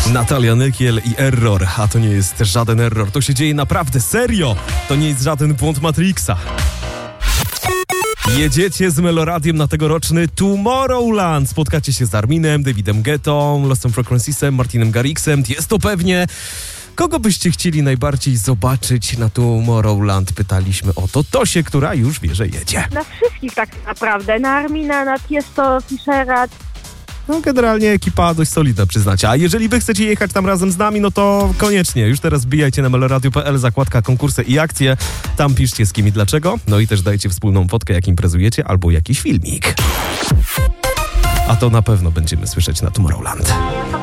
Natalia Nykiel i Error, a to nie jest żaden error, to się dzieje naprawdę serio, to nie jest żaden błąd Matrixa. Jedziecie z Meloradiem na tegoroczny Tomorrowland. Spotkacie się z Arminem, Davidem Guettą, Lost Frequencysem, Martinem Garrixem. Jest to pewnie... Kogo byście chcieli najbardziej zobaczyć na Tomorrowland? Pytaliśmy o to Tosię, która już wie, że jedzie. Na wszystkich tak naprawdę. Na Armina, na Tiesto, Fischera. No generalnie ekipa dość solidna, przyznacie. A jeżeli wy chcecie jechać tam razem z nami, no to koniecznie. Już teraz wbijajcie na meloradio.pl, zakładka konkursy i akcje. Tam piszcie z kim i dlaczego. No i też dajcie wspólną fotkę, jak imprezujecie, albo jakiś filmik. A to na pewno będziemy słyszeć na Tomorrowland.